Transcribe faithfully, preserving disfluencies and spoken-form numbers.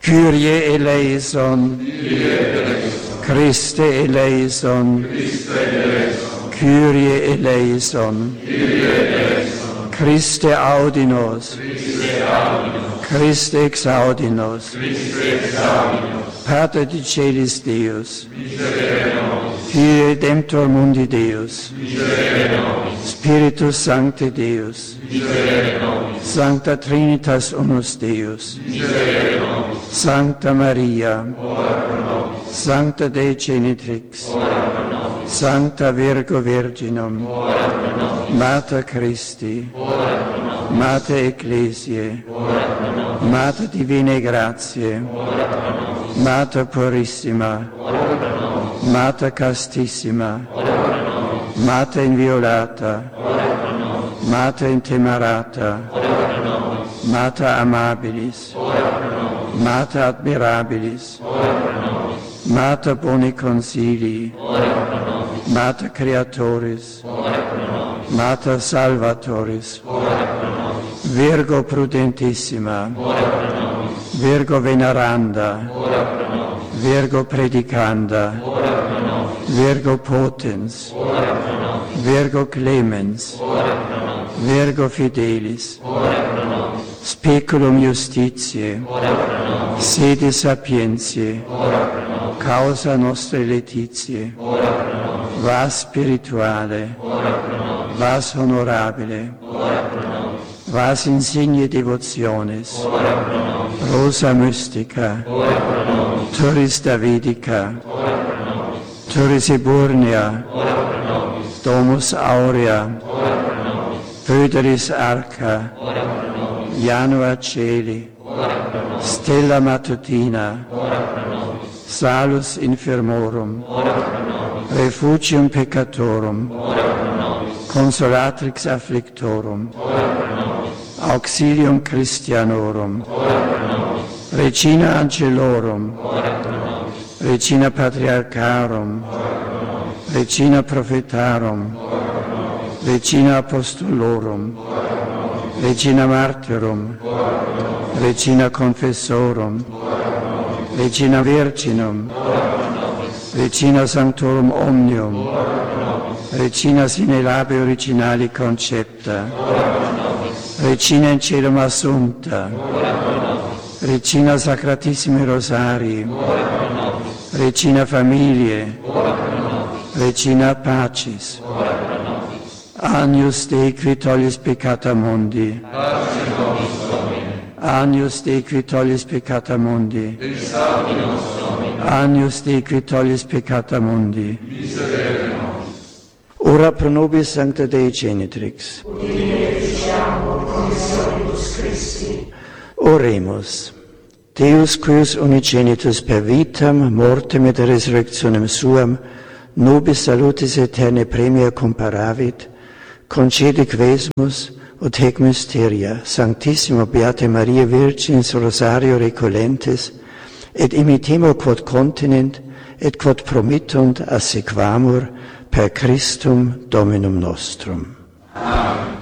Kyrie eleison, Christe eleison, Kyrie eleison, Christe audinos, Christe exaudi nos, Pater di celis Deus, Filii Redemptor mundi Deus, Spiritus Sancte Deus, Sancta Trinitas unus Deus, Sancta Maria, Sancta Dei Genitrix, Sancta Virgo Virginum, Mater Christi, Mater Ecclesiae, Mater Divinae Gratiae, Mater Purissima, Mater Castissima, Mater Inviolata, Mater Intemerata, Mater Amabilis, Mater Admirabilis, Mater Boni Consilii, Mater Creatoris, Mater Salvatoris, Virgo Prudentissima, Virgo Veneranda, Virgo Predicanda, Virgo Potens, Virgo Clemens, Virgo Fidelis, Speculum Justitiae, Sede Sapientiae, Causa Nostre Laetitiae, Vas Spirituale, Vas Honorabile, Vas Insigne Devotionis, Rosa Mystica, Turris Davidica, Turris Eburnea, Domus Aurea, Pöderis Arca, Janua Celi, Stella Matutina, Salus Infirmorum, Refugium Peccatorum, Consolatrix Afflictorum, Auxilium Christianorum, Regina Angelorum, Regina Patriarcharum, Regina Prophetarum, Regina Apostolorum, Regina Martyrum, Regina Confessorum, Regina Virginum, Regina Sanctorum Omnium, Regina sine labi originali concepta, Regina in celum assumpta, Regina Sacratissimi Rosarii, Regina Familiae, Regina Pacis, Agnus Dei qui tollis peccata mundi, Agnus Dei qui tollis peccata mundi, Agnus Dei qui tollis peccata mundi, ora pro nobis Sancta Dei Genitrix, oremus. Deus cuius unigenitus per vitam, mortem et resurrectionem suam, nobis salutis aeternae premia comparavit, concede quesumus ut hec mysteria, Sanctissimo Beate Maria Virginis Rosario recolentes, et imitemur quod continent, et quod promittunt assequamur per Christum Dominum nostrum. Amen.